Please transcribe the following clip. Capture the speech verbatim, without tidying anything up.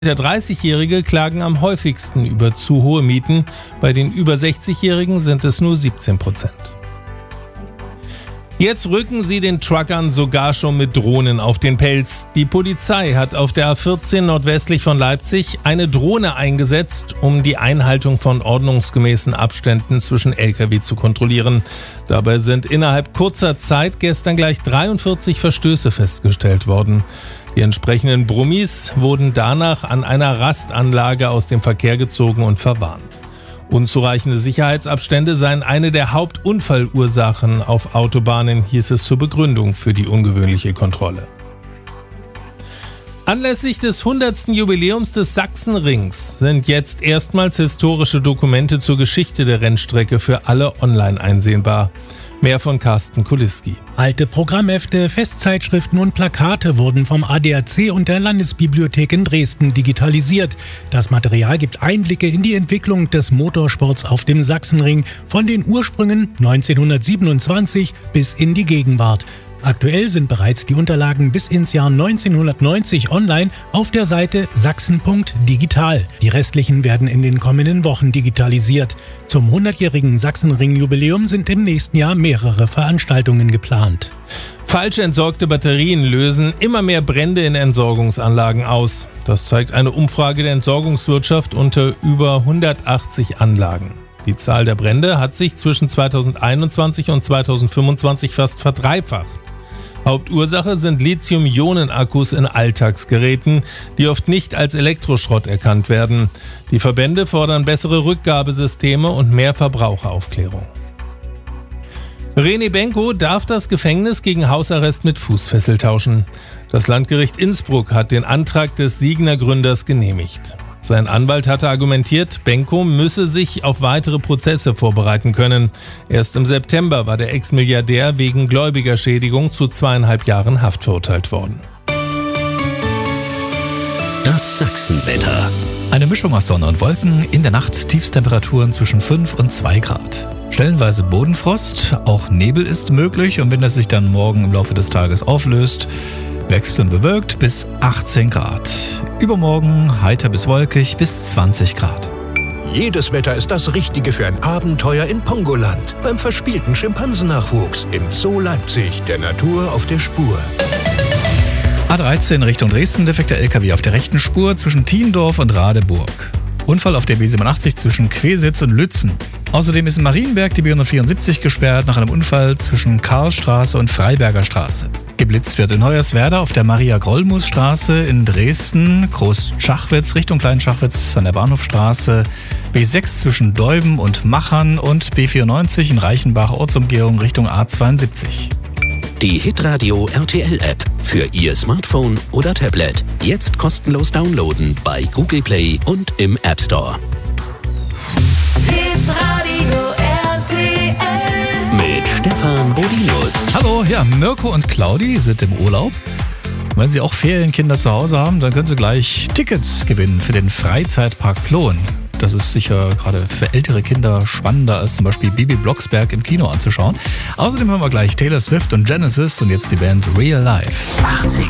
Der dreißigjährige klagen am häufigsten über zu hohe Mieten, bei den über sechzigjährigen sind es nur siebzehn Prozent. Jetzt rücken sie den Truckern sogar schon mit Drohnen auf den Pelz. Die Polizei hat auf der A vierzehn nordwestlich von Leipzig eine Drohne eingesetzt, um die Einhaltung von ordnungsgemäßen Abständen zwischen L K W zu kontrollieren. Dabei sind innerhalb kurzer Zeit gestern gleich dreiundvierzig Verstöße festgestellt worden. Die entsprechenden Brummis wurden danach an einer Rastanlage aus dem Verkehr gezogen und verwarnt. Unzureichende Sicherheitsabstände seien eine der Hauptunfallursachen auf Autobahnen, hieß es zur Begründung für die ungewöhnliche Kontrolle. Anlässlich des hundertsten Jubiläums des Sachsenrings sind jetzt erstmals historische Dokumente zur Geschichte der Rennstrecke für alle online einsehbar. Mehr von Carsten Kuliski. Alte Programmhefte, Festzeitschriften und Plakate wurden vom A D A C und der Landesbibliothek in Dresden digitalisiert. Das Material gibt Einblicke in die Entwicklung des Motorsports auf dem Sachsenring von den Ursprüngen neunzehnhundertsiebenundzwanzig bis in die Gegenwart. Aktuell sind bereits die Unterlagen bis ins Jahr neunzehnhundertneunzig online auf der Seite sachsen punkt digital. Die restlichen werden in den kommenden Wochen digitalisiert. Zum hundertjährigen Sachsenring-Jubiläum sind im nächsten Jahr mehrere Veranstaltungen geplant. Falsch entsorgte Batterien lösen immer mehr Brände in Entsorgungsanlagen aus. Das zeigt eine Umfrage der Entsorgungswirtschaft unter über hundertachtzig Anlagen. Die Zahl der Brände hat sich zwischen zweitausendeinundzwanzig und zweitausendfünfundzwanzig fast verdreifacht. Hauptursache sind Lithium-Ionen-Akkus in Alltagsgeräten, die oft nicht als Elektroschrott erkannt werden. Die Verbände fordern bessere Rückgabesysteme und mehr Verbraucheraufklärung. René Benko darf das Gefängnis gegen Hausarrest mit Fußfessel tauschen. Das Landgericht Innsbruck hat den Antrag des Signer Gründers genehmigt. Sein Anwalt hatte argumentiert, Benko müsse sich auf weitere Prozesse vorbereiten können. Erst im September war der Ex-Milliardär wegen Gläubigerschädigung zu zweieinhalb Jahren Haft verurteilt worden. Das Sachsenwetter. Eine Mischung aus Sonne und Wolken, in der Nacht Tiefstemperaturen zwischen fünf und zwei Grad. Stellenweise Bodenfrost, auch Nebel ist möglich und wenn das sich dann morgen im Laufe des Tages auflöst, wechselnd bewölkt bis achtzehn Grad. Übermorgen heiter bis wolkig bis zwanzig Grad. Jedes Wetter ist das Richtige für ein Abenteuer in Pongoland. Beim verspielten Schimpansennachwuchs im Zoo Leipzig, der Natur auf der Spur. A dreizehn Richtung Dresden, defekter L K W auf der rechten Spur zwischen Thiendorf und Radeburg. Unfall auf der B siebenundachtzig zwischen Quesitz und Lützen. Außerdem ist in Marienberg die B hundertvierundsiebzig gesperrt nach einem Unfall zwischen Karlstraße und Freiberger Straße. Geblitzt wird in Hoyerswerda auf der Maria-Grollmus-Straße in Dresden, Groß-Schachwitz Richtung Klein-Schachwitz an der Bahnhofstraße, B sechs zwischen Deuben und Machern und B vierundneunzig in Reichenbach Ortsumgehung Richtung A zweiundsiebzig. Die Hitradio R T L-App für Ihr Smartphone oder Tablet. Jetzt kostenlos downloaden bei Google Play und im App Store. Hitradio R T L Mit Stefan Bodinus. Hallo, ja, Mirko und Claudi sind im Urlaub. Wenn Sie auch Ferienkinder zu Hause haben, dann können Sie gleich Tickets gewinnen für den Freizeitpark Plon. Das ist sicher gerade für ältere Kinder spannender als zum Beispiel Bibi Blocksberg im Kino anzuschauen. Außerdem hören wir gleich Taylor Swift und Genesis und jetzt die Band Real Life. achtziger